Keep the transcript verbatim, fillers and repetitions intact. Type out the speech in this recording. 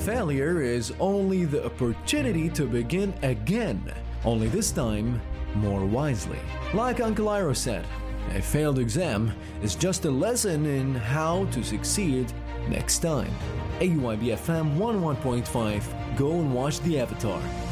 failure is only the opportunity to begin again, only this time more wisely. Like Uncle Iro said, a failed exam is just a lesson in how to succeed next time. A U I B F M one oh one point five, go and watch the Avatar.